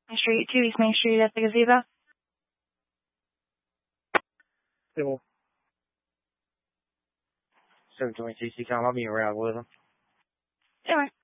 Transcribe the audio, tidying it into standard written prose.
Main Street, 2 East Main Street at the gazebo. Cool. 720 CC, I'll be around with them. Anyway.